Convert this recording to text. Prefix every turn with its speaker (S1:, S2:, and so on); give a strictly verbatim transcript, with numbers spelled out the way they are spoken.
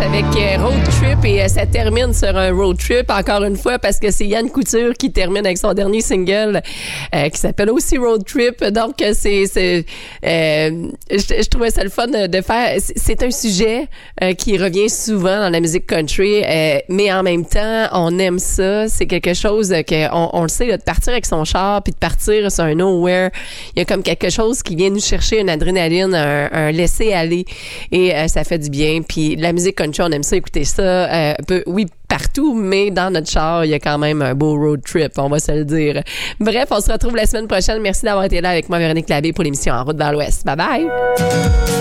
S1: avec Road Trip et ça termine sur un road trip encore une fois parce que c'est Yann Couture qui termine avec son dernier single euh, qui s'appelle aussi Road Trip. Donc c'est, c'est euh, je, je trouvais ça le fun de faire. C'est un sujet euh, qui revient souvent dans la musique country, euh, mais en même temps on aime ça. C'est quelque chose que on, on le sait là, de partir avec son char puis de partir sur un nowhere. Il y a comme quelque chose qui vient nous chercher une adrénaline, un, un laisser aller et euh, ça fait du bien. Puis la musique country, on aime ça, écouter ça. Euh, un peu, oui, partout, mais dans notre char, il y a quand même un beau road trip, on va se le dire. Bref, on se retrouve la semaine prochaine. Merci d'avoir été là avec moi, Véronique Labbé, pour l'émission En route vers l'Ouest. Bye bye!